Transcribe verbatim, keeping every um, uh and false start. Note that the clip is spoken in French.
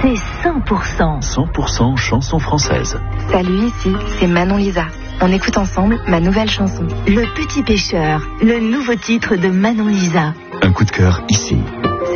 c'est cent pour cent. cent pour cent chanson française. Salut, ici, c'est Manon Lisa. On écoute ensemble ma nouvelle chanson. Le Petit Pêcheur, le nouveau titre de Manon Lisa. Un coup de cœur ici.